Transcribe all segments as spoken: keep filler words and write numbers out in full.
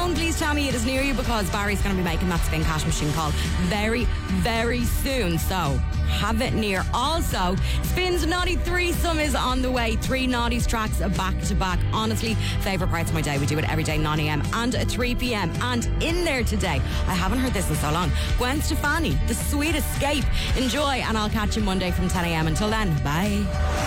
phone, please tell me it is near you, because Barry's going to be making that spin cash machine call very, very soon. So have it near. Also, Spin's Naughty Threesome is on the way. Three Naughty's tracks back to back. Honestly, favourite parts of my day. We do it every day, nine a.m. and at three p.m. And in there today, I haven't heard this in so long, Gwen Stefani, The Sweet Escape. Enjoy, and I'll catch you Monday from ten a.m. Until then, bye.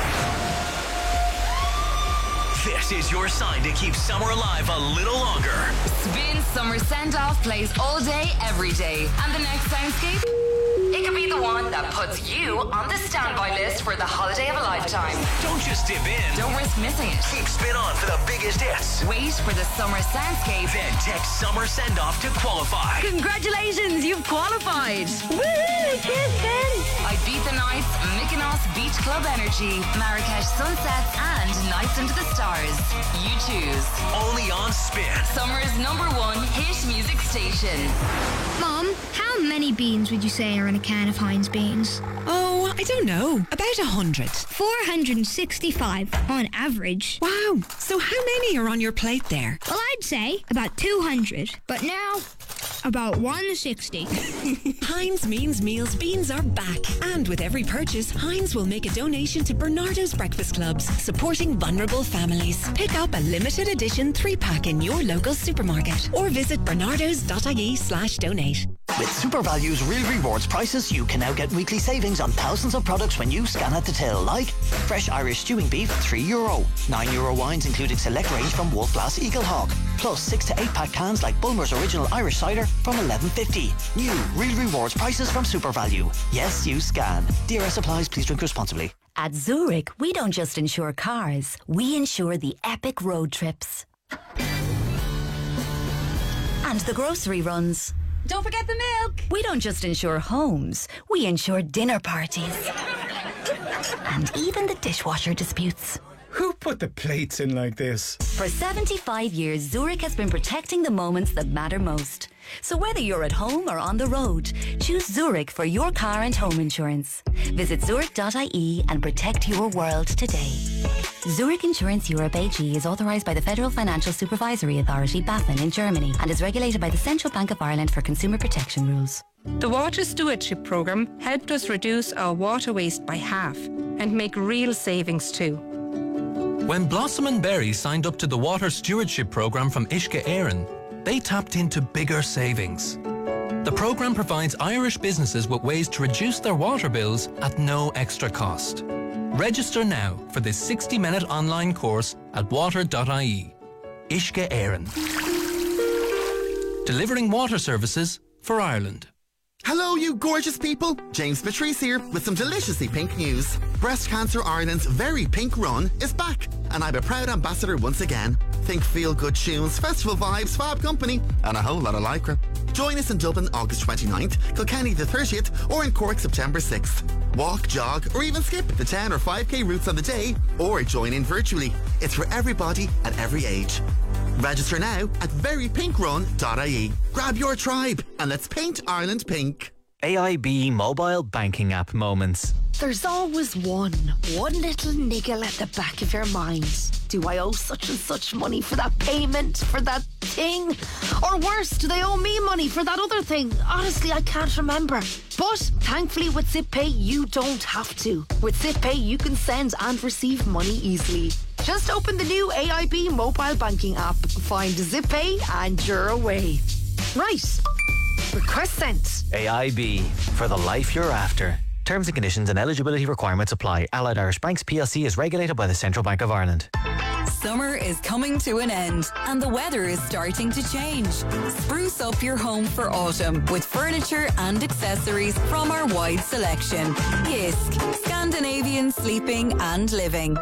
This is your sign to keep summer alive a little longer. Spin Summer Send-Off plays all day, every day. And the next soundscape? It could be the one that puts you on the standby list for the holiday of a lifetime. Don't just dip in. Don't risk missing it. Keep Spin on for the biggest hits. Wait for the summer soundscape. Then text Summer Send-Off to qualify. Congratulations, you've qualified. Woohoo, cheers, Spin. Ibiza Nights, Mykonos Beach Club Energy, Marrakesh Sunsets, and Nights Into the Stars. You choose. Only on Spin. Summer's number one hit music station. Mom, how many beans would you say are in a can of Heinz beans? Oh, I don't know. About a hundred. four hundred sixty-five on average. Wow. So how many are on your plate there? Well, I'd say about two hundred. But now, about one hundred sixty. Heinz Means Meals beans are back. And with every purchase, Heinz will make a donation to Bernardo's Breakfast Clubs, supporting vulnerable families. Pick up a limited edition three-pack in your local supermarket or visit bernardos.ie slash donate. With SuperValue's Real Rewards prices, you can now get weekly savings on thousands of products when you scan at the till, like fresh Irish stewing beef, three euro. nine euro wines including select range from Wolf Blass Eagle Hawk. Plus six to eight pack cans like Bulmer's Original Irish Cider from eleven fifty. New Real Rewards prices from SuperValue. Yes, you scan. D R S applies. Please drink responsibly. At Zurich, we don't just insure cars, we insure the epic road trips. And the grocery runs. Don't forget the milk. We don't just insure homes, we insure dinner parties. And even the dishwasher disputes. Who put the plates in like this? For seventy-five years, Zurich has been protecting the moments that matter most. So whether you're at home or on the road, choose Zurich for your car and home insurance. Visit zurich dot I E and protect your world today. Zurich Insurance Europe A G is authorised by the Federal Financial Supervisory Authority, BaFin, in Germany, and is regulated by the Central Bank of Ireland for consumer protection rules. The Water Stewardship Programme helped us reduce our water waste by half and make real savings too. When Blossom and Berry signed up to the Water Stewardship Programme from Uisce Éireann, they tapped into bigger savings. The programme provides Irish businesses with ways to reduce their water bills at no extra cost. Register now for this sixty-minute online course at water dot I E. Uisce Éireann. Delivering water services for Ireland. Hello, you gorgeous people. James Patrice here with some deliciously pink news. Breast Cancer Ireland's very pink run is back, and I'm a proud ambassador once again. Think feel-good tunes, festival vibes, fab company, and a whole lot of lycra. Join us in Dublin August twenty-ninth, Kilkenny the thirtieth, or in Cork September sixth. Walk, jog, or even skip the ten or five K routes on the day, or join in virtually. It's for everybody at every age. Register now at very pink run dot I E. Grab your tribe and let's paint Ireland pink. A I B mobile banking app moments. There's always one, one little niggle at the back of your mind. Do I owe such and such money for that payment, for that thing? Or worse, do they owe me money for that other thing? Honestly, I can't remember. But thankfully with ZipPay, you don't have to. With ZipPay, you can send and receive money easily. Just open the new A I B mobile banking app, find ZipPay, and you're away. Right. Request sent. A I B, for the life you're after. Terms and conditions and eligibility requirements apply. Allied Irish Banks P L C is regulated by the Central Bank of Ireland. Summer is coming to an end and the weather is starting to change. Spruce up your home for autumn with furniture and accessories from our wide selection. Jysk, Scandinavian sleeping and living.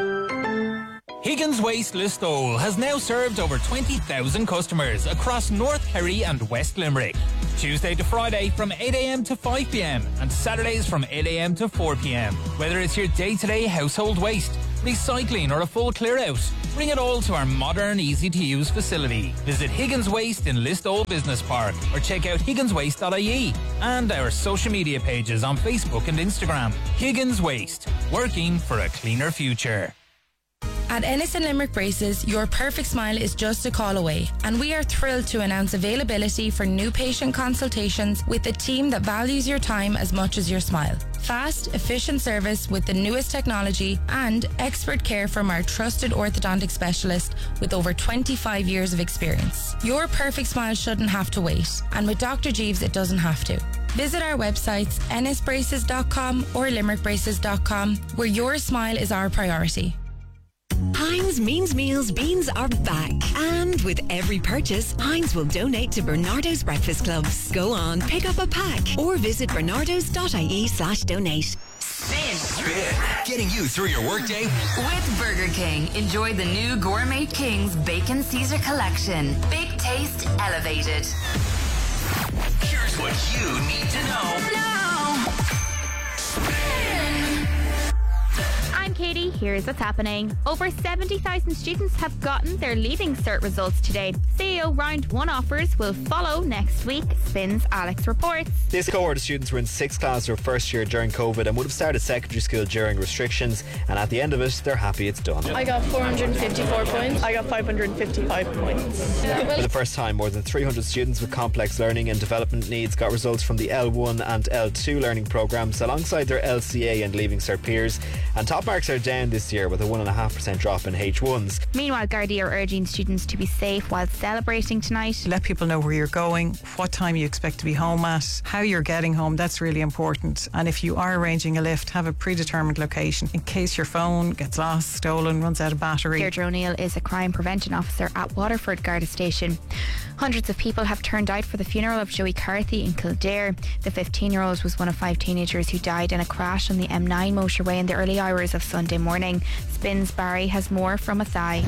Higgins Waste Listowel has now served over twenty thousand customers across North Kerry and West Limerick. Tuesday to Friday from eight a m to five p m and Saturdays from eight a m to four p m. Whether it's your day-to-day household waste, recycling or a full clear-out, bring it all to our modern, easy-to-use facility. Visit Higgins Waste in Listowel Business Park or check out higgins waste dot I E and our social media pages on Facebook and Instagram. Higgins Waste, working for a cleaner future. At Ennis and Limerick Braces, your perfect smile is just a call away, and we are thrilled to announce availability for new patient consultations with a team that values your time as much as your smile. Fast, efficient service with the newest technology and expert care from our trusted orthodontic specialist with over twenty-five years of experience. Your perfect smile shouldn't have to wait, and with Doctor Jeeves it doesn't have to. Visit our websites ennis braces dot com or limerick braces dot com, where your smile is our priority. Heinz Means Meals beans are back. And with every purchase, Heinz will donate to Bernardo's Breakfast Clubs. Go on, pick up a pack or visit bernardos.ie slash donate. Spin. Spin. Getting you through your workday. With Burger King, enjoy the new Gourmet King's Bacon Caesar Collection. Big taste elevated. Here's what you need to know. No. Spin. I'm Katie. Here's what's happening. Over seventy thousand students have gotten their Leaving Cert results today. C E O round one offers will follow next week. Spins Alex reports. This cohort of students were in sixth class or first year during COVID and would have started secondary school during restrictions, and at the end of it they're happy it's done. I got four hundred fifty-four points. I got five hundred fifty-five points. For the first time, more than three hundred students with complex learning and development needs got results from the L one and L two learning programmes alongside their L C A and Leaving Cert peers, and top marks are down this year with a one point five percent drop in H ones. Meanwhile, Gardaí are urging students to be safe while celebrating tonight. Let people know where you're going, what time you expect to be home at, how you're getting home. That's really important. And if you are arranging a lift, have a predetermined location in case your phone gets lost, stolen, runs out of battery. Deirdre O'Neill is a crime prevention officer at Waterford Garda Station. Hundreds of people have turned out for the funeral of Joey Carthy in Kildare. The fifteen-year-old was one of five teenagers who died in a crash on the M nine motorway in the early hours of Sunday morning. Spins Barry has more from Athy.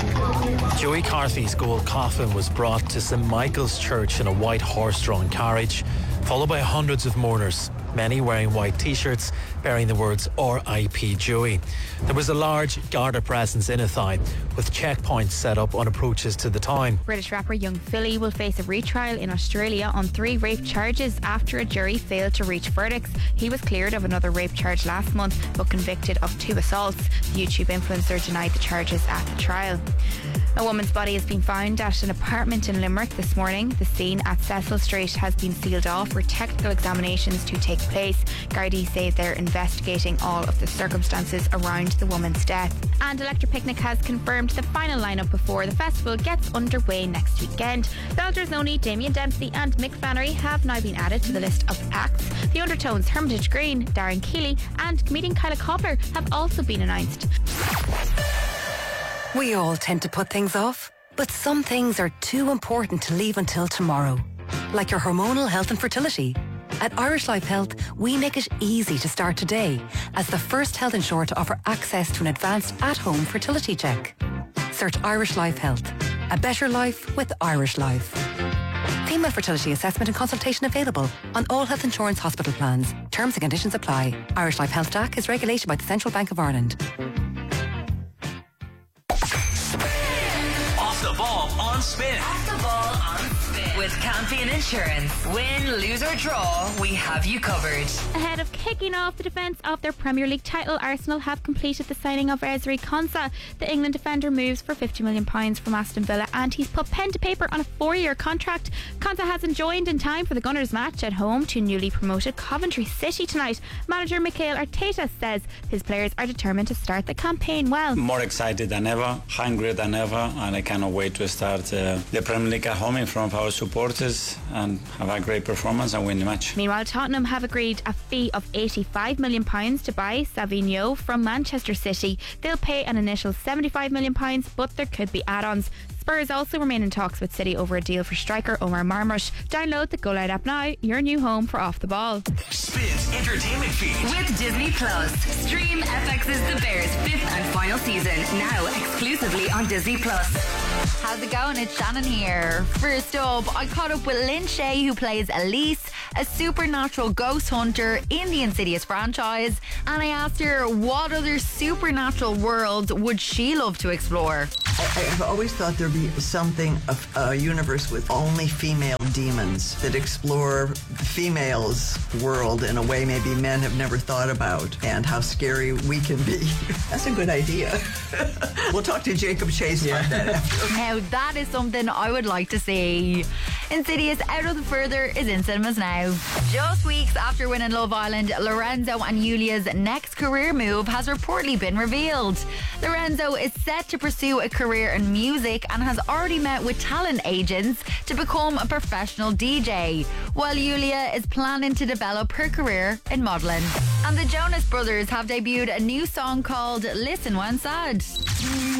Joey Carthy's gold coffin was brought to St Michael's Church in a white horse-drawn carriage, followed by hundreds of mourners, many wearing white t-shirts bearing the words R I P Joey. There was a large Garda presence in Athy, with checkpoints set up on approaches to the town. British rapper Young Philly will face a retrial in Australia on three rape charges after a jury failed to reach verdicts. He was cleared of another rape charge last month, but convicted of two assaults. The YouTube influencer denied the charges at the trial. A woman's body has been found at an apartment in Limerick this morning. The scene at Cecil Street has been sealed off for technical examinations to take place. Gardaí say they're investigating all of the circumstances around the woman's death. And Electric Picnic has confirmed the final lineup before the festival gets underway next weekend. Belters Only, Damien Dempsey and Mick Flannery have now been added to the list of acts. The Undertones, Hermitage Green, Darren Keeley and comedian Kyla Cobbler have also been announced. We all tend to put things off, but some things are too important to leave until tomorrow. Like your hormonal health and fertility. At Irish Life Health, we make it easy to start today as the first health insurer to offer access to an advanced at-home fertility check. Search Irish Life Health. A better life with Irish Life. Female fertility assessment and consultation available on all health insurance hospital plans. Terms and conditions apply. Irish Life Health D A C is regulated by the Central Bank of Ireland. Off the ball on Spin. Off the ball on Spin. With Campion Insurance. Win, lose or draw, we have you covered. Ahead of kicking off the defence of their Premier League title, Arsenal have completed the signing of Ezri Konsa. The England defender moves for fifty million pounds from Aston Villa and he's put pen to paper on a four-year contract. Konsa hasn't joined in time for the Gunners match at home to newly promoted Coventry City tonight. Manager Mikel Arteta says his players are determined to start the campaign well. More excited than ever, hungrier than ever, and I cannot wait to start uh, the Premier League at home in front of our supporters and have a great performance and win the match. Meanwhile, Tottenham have agreed a fee of eighty-five million pounds to buy Savinho from Manchester City. They'll pay an initial seventy-five million pounds, but there could be add-ons. Spurs also remain in talks with City over a deal for striker Omar Marmoush. Download the Go Loud app now, your new home for Off the Ball. Spins Entertainment Feed. With Disney Plus. Stream F X's The Bears' fifth and final season, now exclusively on Disney Plus. How's it going? It's Shannon here. First up, I caught up with Lynn Shay, who plays Elise, a supernatural ghost hunter in the Insidious franchise, and I asked her what other supernatural worlds would she love to explore. I, I've always thought there'd be something, of a universe with only female demons that explore females' world in a way maybe men have never thought about, and how scary we can be. That's a good idea. We'll talk to Jacob Chase about that after. Now, that is something I would like to see. Insidious Out of the Further is in cinemas now. Just weeks after winning Love Island, Lorenzo and Yulia's next career move has reportedly been revealed. Lorenzo is set to pursue a career in music and has already met with talent agents to become a professional D J, while Yulia is planning to develop her career in modelling. And the Jonas Brothers have debuted a new song called Listen When Sad.